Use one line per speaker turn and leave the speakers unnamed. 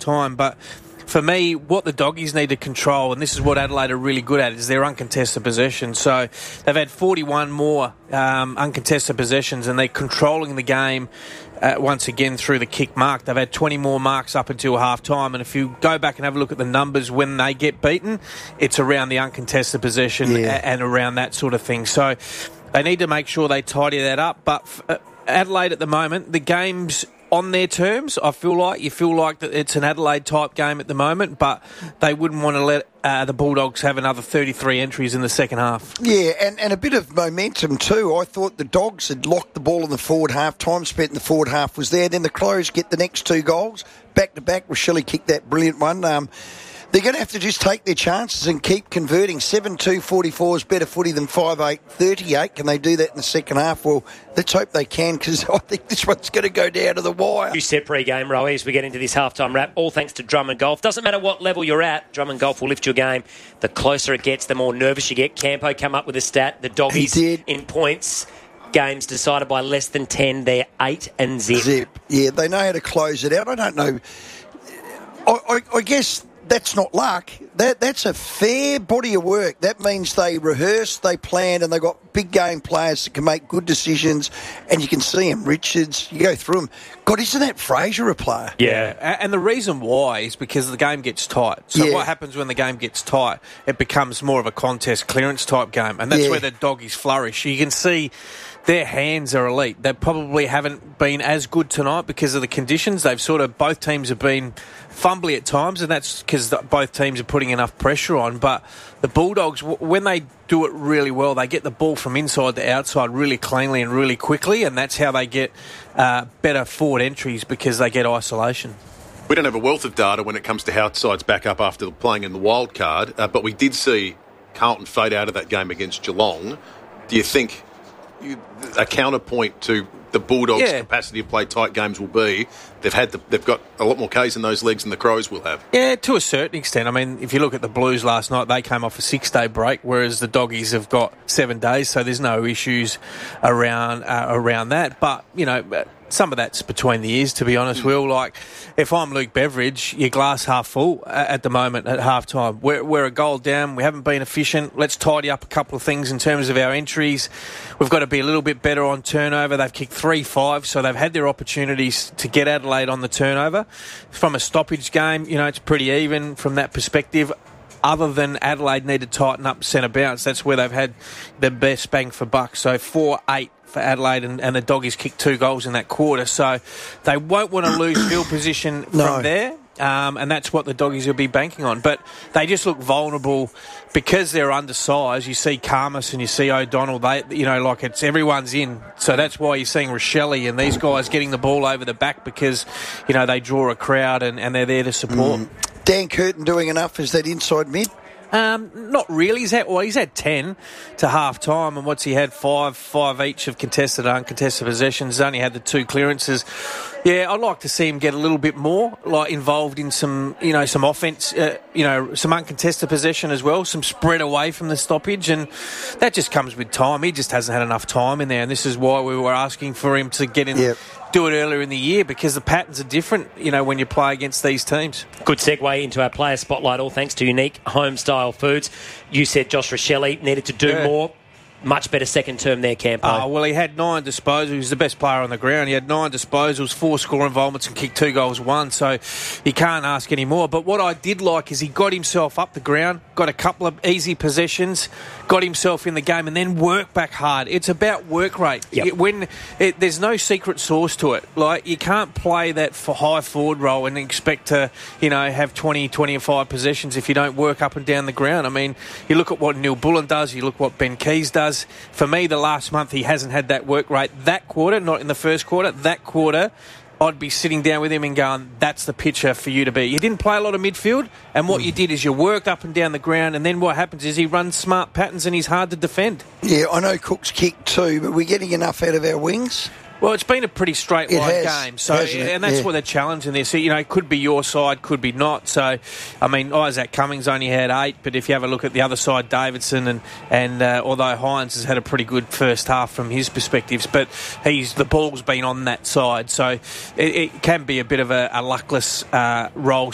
half-time. But for me, what the doggies need to control, and this is what Adelaide are really good at, is their uncontested possession. So they've had 41 more uncontested possessions, and they're controlling the game once again through the kick mark. They've had 20 more marks up until half-time, and if you go back and have a look at the numbers when they get beaten, it's around the uncontested possession and around that sort of thing. So they need to make sure they tidy that up. But Adelaide at the moment, the game's on their terms. You feel like that it's an Adelaide-type game at the moment, but they wouldn't want to let the Bulldogs have another 33 entries in the second half.
Yeah, and a bit of momentum too. I thought the Dogs had locked the ball in the forward half. Time spent in the forward half was there. Then the Crows get the next two goals. Back-to-back, Rochelle kicked that brilliant one. They're going to have to just take their chances and keep converting. 7-2-44 is better footy than 5-8-38. Can they do that in the second half? Well, let's hope they can, because I think this one's going to go down to the wire.
You said pre-game, Rowie, as we get into this halftime wrap, all thanks to Drummond Golf. Doesn't matter what level you're at, Drummond Golf will lift your game. The closer it gets, the more nervous you get. Campo come up with a stat. The Doggies in points, games decided by less than 10, they're 8 and zip.
Yeah, they know how to close it out. I don't know. I guess that's not luck. That's a fair body of work. That means they rehearse, they plan, and they've got big game players that can make good decisions, and you can see them. Richards, you go through them. God, isn't that Fraser a player?
Yeah, and the reason why is because the game gets tight. So what happens when the game gets tight? It becomes more of a contest clearance type game, and that's where the Doggies flourish. You can see their hands are elite. They probably haven't been as good tonight because of the conditions. Both teams have been fumbly at times, and that's because both teams are putting enough pressure on. But the Bulldogs, when they do it really well, they get the ball from inside to outside really cleanly and really quickly, and that's how they get better forward entries, because they get isolation.
We don't have a wealth of data when it comes to how sides back up after playing in the wild card, but we did see Carlton fade out of that game against Geelong. Do you think a counterpoint to the Bulldogs' capacity to play tight games will be they've got a lot more Ks in those legs than the Crows will have? Yeah,
to a certain extent. I mean, if you look at the Blues last night, they came off a 6-day break, whereas the Doggies have got 7 days, so there's no issues around that. But, some of that's between the ears, to be honest, Will. Like, if I'm Luke Beveridge, your glass half full at the moment at half-time. We're a goal down. We haven't been efficient. Let's tidy up a couple of things in terms of our entries. We've got to be a little bit better on turnover. They've kicked 3-5, so they've had their opportunities to get Adelaide on the turnover. From a stoppage game, it's pretty even from that perspective. Other than Adelaide need to tighten up centre bounce, that's where they've had the best bang for buck. So 4-8 for Adelaide, and the Doggies kicked 2 goals in that quarter. So they won't want to lose field position from there. And that's what the Doggies will be banking on. But they just look vulnerable because they're undersized. You see Karmas and you see O'Donnell. It's everyone's in. So that's why you're seeing Rochelle and these guys getting the ball over the back, because, they draw a crowd and they're there to support.
Dan Curtin doing enough as that inside mid?
Not really. He's had 10 to half-time, and what's he had? 5 each of contested and uncontested possessions. He's only had the 2 clearances. Yeah, I'd like to see him get a little bit more involved in some offence, some uncontested possession as well, some spread away from the stoppage, and that just comes with time. He just hasn't had enough time in there, and this is why we were asking for him to get in. Yep. Do it earlier in the year, because the patterns are different, when you play against these teams.
Good segue into our player spotlight, all thanks to Unique Home-Style Foods. You said Josh Rochelle needed to do more. Much better second term there, Campo.
Well, he had 9 disposals. He was the best player on the ground. He had 9 disposals, 4 score involvements, and kicked 2 goals, 1. So he can't ask any more. But what I did like is he got himself up the ground, got a couple of easy possessions, got himself in the game, and then worked back hard. It's about work rate. Yep. There's no secret sauce to it. Like, you can't play that for high forward role and expect to, have 20, 25 possessions if you don't work up and down the ground. I mean, you look at what Neil Bullen does, you look what Ben Keys does. For me, the last month, he hasn't had that work rate. That quarter, not in the first quarter, that quarter, I'd be sitting down with him and going, that's the pitcher for you to be. You didn't play a lot of midfield, and what you did is you worked up and down the ground, and then what happens is he runs smart patterns and he's hard to defend. Yeah,
I know Cook's kicked 2, but we're getting enough out of our wings.
Well, it's been a pretty straight line game, so and that's what they're challenging there. So, it could be your side, could be not. So, I mean, Isaac Cummings only had 8, but if you have a look at the other side, Davidson and although Hines has had a pretty good first half from his perspectives, but the ball's been on that side, so it can be a bit of a luckless role